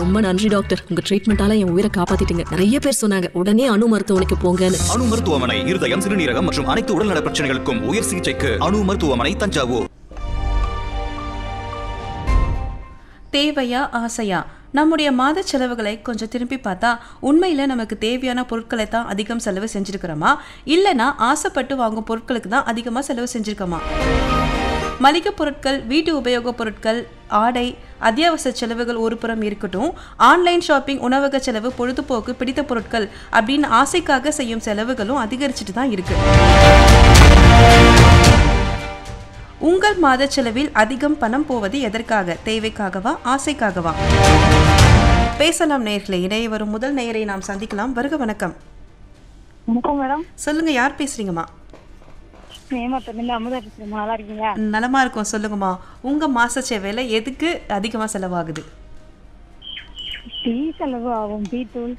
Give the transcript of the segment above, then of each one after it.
ரொம்ப நன்றி டாக்டர், உங்க ட்ரீட்மெண்டால என் உயிரை காப்பாத்திட்டீங்க. நிறைய பேர் சொன்னாங்க உடனே அணு மருத்துவமனைக்கு போங்கன்னு. அணு மருத்துவமனை இருதயம், சிறுநீரகம் மற்றும் அனைத்து உடல்நல பிரச்சனைகளுக்கும் உயர் சிகிச்சைக்கு அணு மருத்துவமனை, தஞ்சாவூர். தேவையா ஆசையா? நம்முடைய மாத செலவுகளை கொஞ்சம் திரும்பி பார்த்தா உண்மையில் நமக்கு தேவையான பொருட்களை தான் அதிகம் செலவு செஞ்சுருக்கிறோமா, இல்லைனா ஆசைப்பட்டு வாங்கும் பொருட்களுக்கு தான் அதிகமாக செலவு செஞ்சுருக்கோமா? மளிகை பொருட்கள், வீட்டு உபயோகப் பொருட்கள், ஆடை, அத்தியாவசிய செலவுகள் ஒரு புறம் இருக்கட்டும், ஆன்லைன் ஷாப்பிங், உணவக செலவு, பொழுதுபோக்கு, பிடித்த பொருட்கள் அப்படின்னு ஆசைக்காக செய்யும் செலவுகளும் அதிகரிச்சுட்டு தான் இருக்கு. உங்கள் மாத செலவில் அதிகம் பணம் போவது எதற்காக? தேவைக்காகவா, ஆசைக்காகவா? பேசலாம் நேயர்களே. இணைய வரும் முதல் நேயரை நாம் சந்திக்கலாம். வருக வணக்கம். வணக்கம் மேடம். சொல்லுங்க, யார் பேசுறீங்கம்மா? அமுதா பேசுறேன். நல்லா இருக்கீங்க? நலமா இருக்கும். சொல்லுங்கம்மா, உங்க மாச சேவையில எதுக்கு அதிகமா செலவாகுது? டீ செலவு ஆகும், டீ தூள்,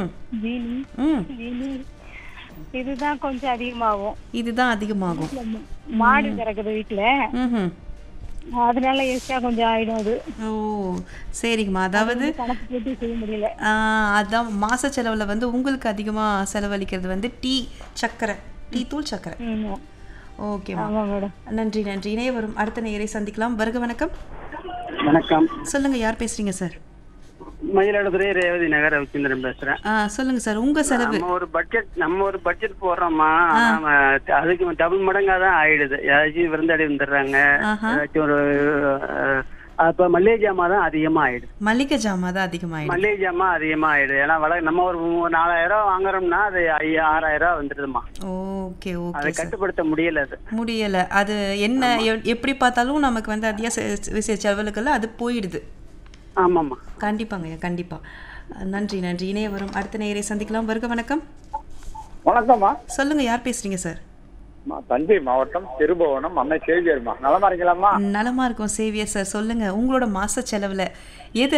இதுதான் கொஞ்சம் அதிகமாகும். இதுதான் அதிகமாகும். மாடு திறக்குது வீட்டுல, அதனால எக்ஸ்ட்ரா கொஞ்சம் ஆயிடும். அது ஓ சரிங்கம்மா. அதாவது கணக்கு போட்டு செய்ய முடியல. அதான் மாச செலவுல வந்து உங்களுக்கு அதிகமா செலவழிக்கிறது வந்து டீ, சக்கரை, டீ தூள், சக்கரை. ஓகேம்மா, நன்றி நன்றி. இணைய வரும் அடுத்த நேயரை சந்திக்கலாம். வருக வணக்கம். வணக்கம். சொல்லுங்க, யார் பேசுறீங்க சார்? மயிலாடுதுறை ரேவதி நகர் ரவிச்சந்திரன் பேசுறேன். சொல்லுங்க சார், உங்க செலவு. நம்ம ஒரு பட்ஜெட் போடுறோமா, அதுக்கு டபுள் மடங்கா தான் ஆயிடுது. ஏதாச்சும் விருந்தாடி வந்துடுறாங்க, ஏதாச்சும் ஒரு அப்ப மல்லிகை ஜாமா தான் அதிகமா ஆயிடுது. மளிகை ஜாமா தான் அதிகமாயிடுது. மல்லிகை ஜாமா அதிகமா ஆயிடுது. ஏன்னா நம்ம ஒரு 4000 வாங்குறோம்னா அது 6000 வந்துடுதுமா. Okay okay. அதை கட்டுப்படுத்த முடியல. அது என்ன எப்படி பார்த்தாலும் நமக்கு வந்து அத்தியாவசிய செலவுகளுக்கெல்லாம் அது போயிடுது. ஆமாம்மா, கண்டிப்பாங்க, கண்டிப்பா. நன்றி நன்றி. இணைய வரும் அடுத்த நேயரை சந்திக்கலாம். வருக வணக்கம். வணக்கம்மா. சொல்லுங்க, யார் பேசுறீங்க சார்? தஞ்சை மாவட்டம் திருபுவனம் அன்னை சேவியர்மா. நலமா இருக்கலாமா? நலமா இருக்கும் சேவியர் சார். சொல்லுங்க, உங்களோட மாச செலவுல எது